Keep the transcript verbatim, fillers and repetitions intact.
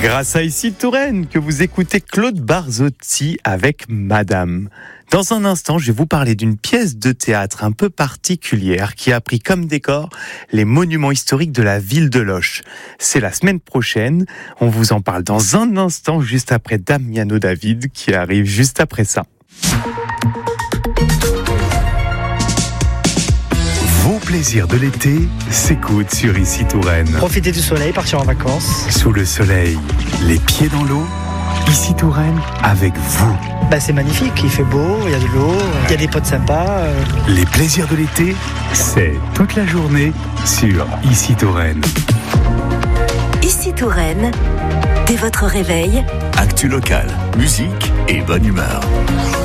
Grâce à Ici Touraine que vous écoutez Claude Barzotti avec Madame. Dans un instant, je vais vous parler d'une pièce de théâtre un peu particulière qui a pris comme décor les monuments historiques de la ville de Loches. C'est la semaine prochaine. On vous en parle dans un instant, juste après Damiano David qui arrive juste après ça. Vos plaisirs de l'été s'écoutent sur Ici Touraine. Profiter du soleil, partir en vacances. Sous le soleil, les pieds dans l'eau, Ici Touraine avec vous. Bah, c'est magnifique, il fait beau, il y a de l'eau, il y a des potes sympas. Euh... Les plaisirs de l'été, c'est toute la journée sur Ici Touraine. Ici Touraine, dès votre réveil, actu local, musique et bonne humeur.